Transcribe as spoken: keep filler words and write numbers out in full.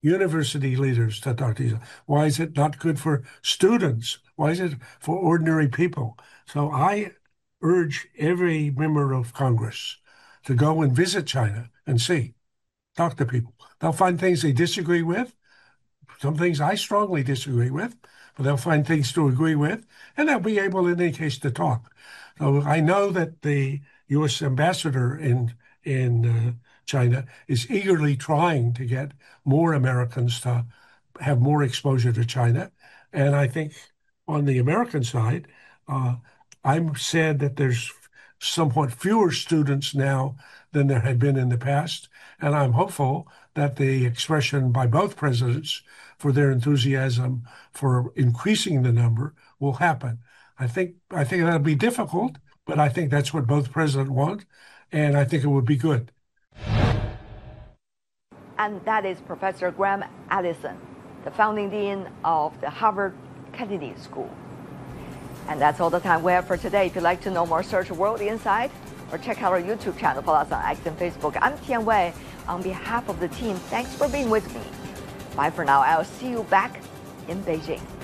university leaders to talk to each other? Why is it not good for students? Why is it for ordinary people? So I urge every member of Congress to go and visit China and see, talk to people. They'll find things they disagree with, some things I strongly disagree with, but they'll find things to agree with, and they'll be able, in any case, to talk. So I know that the U S ambassador in in uh, China is eagerly trying to get more Americans to have more exposure to China. And I think on the American side, uh, I'm sad that there's somewhat fewer students now than there had been in the past. And I'm hopeful that the expression by both presidents for their enthusiasm for increasing the number will happen. I think I think that'll be difficult, but I think that's what both presidents want, and I think it would be good. And that is Professor Graham Allison, the founding dean of the Harvard Kennedy School. And that's all the time we have for today. If you'd like to know more, search World Insight or check out our YouTube channel. Follow us on X and Facebook. I'm Tian Wei. On behalf of the team, thanks for being with me. Bye for now. I'll see you back in Beijing.